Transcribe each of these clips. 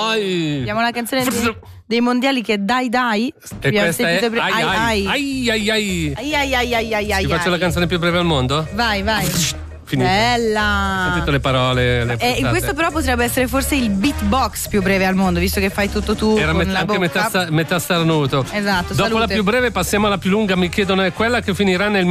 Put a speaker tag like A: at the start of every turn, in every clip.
A: Abbiamo una canzone dei mondiali che è Dai Dai.
B: E questa è Ai. Ti faccio la canzone più breve al mondo?
A: Vai.
B: Finita.
A: Bella.
B: Sentite le parole.
A: Questo però potrebbe essere forse il beatbox più breve al mondo, visto che fai tutto tu.
B: Era
A: con la
B: anche
A: bocca.
B: metà starnuto.
A: Esatto.
B: Dopo
A: salute.
B: la più breve passiamo alla più lunga. Mi chiedono, è quella che finirà nel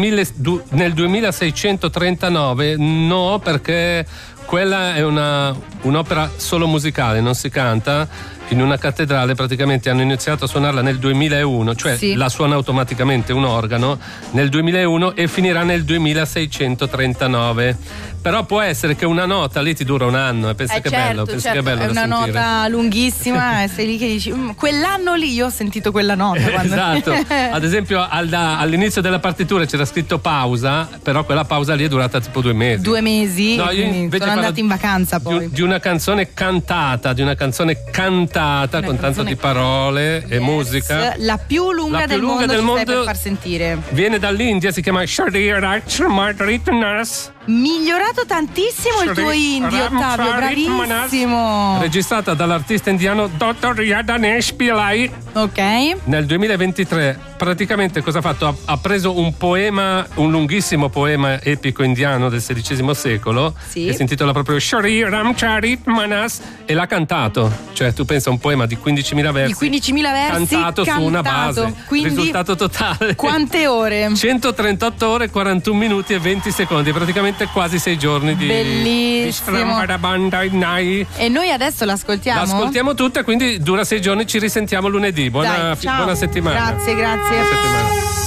B: 2639? No, perché quella è un'opera solo musicale, non si canta. In una cattedrale praticamente hanno iniziato a suonarla nel 2001, cioè
A: sì.
B: la suona automaticamente un organo nel 2001 e finirà nel 2639. Però può essere che una nota lì ti dura un anno e pensa che bello, che bello
A: è una nota lunghissima e sei lì che dici quell'anno lì io ho sentito quella nota quando...
B: Esatto. Ad esempio all'inizio della partitura c'era scritto pausa, però quella pausa lì è durata tipo 2 mesi.
A: 2 mesi?
B: No, io invece
A: sono andati in vacanza poi.
B: Di una canzone cantata, con tanto di parole e musica.
A: La più lunga del mondo ci stai per far sentire.
B: Viene dall'India, si chiama
A: Migliorato tantissimo il tuo indie, Ottavio, bravissimo.
B: Registrata dall'artista indiano Dr. Yadanesh Pillai.
A: Ok.
B: Nel 2023. Praticamente cosa ha fatto? Ha preso un lunghissimo poema epico indiano del XVI secolo,
A: sì.
B: Che si intitola proprio Shri Ramcharit Manas e l'ha cantato. Cioè tu pensa a un poema di 15.000 versi.
A: Di 15.000 versi
B: cantato su una base.
A: Quindi,
B: risultato totale.
A: Quante ore?
B: 138 ore, 41 minuti e 20 secondi. Praticamente quasi 6 giorni di...
A: Bellissimo. E noi adesso l'ascoltiamo?
B: L'ascoltiamo tutta, quindi dura 6 giorni, ci risentiamo lunedì. Buona settimana.
A: Grazie.
B: Buona settimana.